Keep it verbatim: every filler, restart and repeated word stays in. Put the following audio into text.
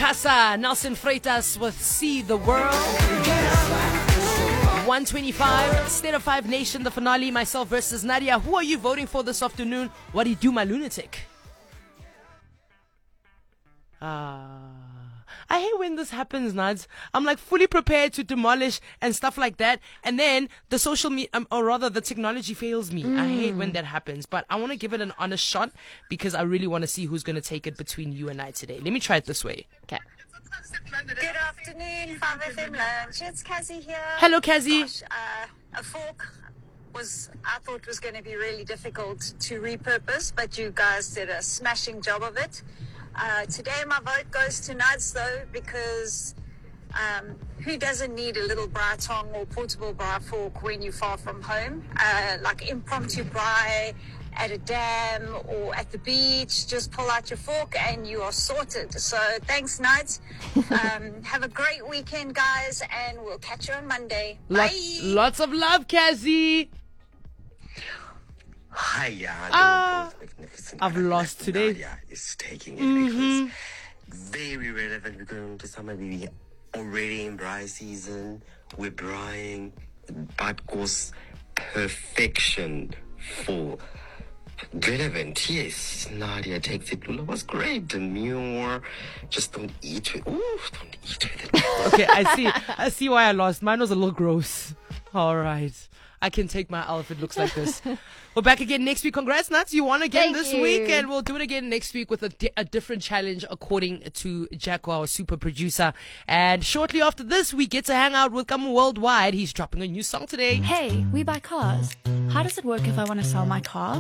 Casa, Nelson Freitas with See the World. one twenty-five, State of Five Nation, the finale, myself versus Nadia. Who are you voting for this afternoon? What do you do, my lunatic? Ah. Uh, I hate when this happens, Nads. I'm like fully prepared to demolish and stuff like that. And then the social media, um, or rather the technology fails me. Mm. I hate when that happens. But I want to give it an honest shot because I really want to see who's going to take it between you and I today. Let me try it this way. Okay. Good afternoon, five F M Lunch. It's Cassie here. Hello, Cassie. Gosh, uh, a fork was, I thought was going to be really difficult to repurpose, but you guys did a smashing job of it. Uh, today my vote goes to Nuds though, because um, who doesn't need a little braai tong or portable braai fork when you're far from home? Uh, like impromptu braai at a dam or at the beach, just pull out your fork and you are sorted. So thanks, Nuds. Um, have a great weekend, guys, and we'll catch you on Monday. Lot, Bye. Lots of love, Cassie. Hiya, Ah, magnificent. I've lost today. Nadia is taking it Mm-hmm. because very relevant. We're going into summer. We're already in braai season. We're braaiing, but of course, perfection for relevant. Yes, Nadia takes it. Lula was great. Demure. Just don't eat with. Ooh, don't eat with it. Okay, I see. I see why I lost. Mine was a little gross. All right. I can take my L if it looks like this. We're back again next week. Congrats, Nuts. You won again Thank this you. week, and we'll do it again next week with a, di- a different challenge according to Jacko, our super producer. And shortly after this, we get to hang out with Kamu Worldwide. He's dropping a new song today. Hey, we buy cars. How does it work if I want to sell my car?